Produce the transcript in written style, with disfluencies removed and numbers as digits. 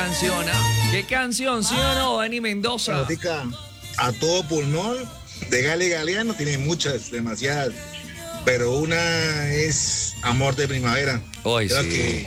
canción, ¿ah? ¿Qué canción, sí o no, Dani Mendoza? Música a todo pulmón de Gale Galeano, tiene muchas, demasiadas, pero una es Amor de Primavera. Hoy Creo sí. que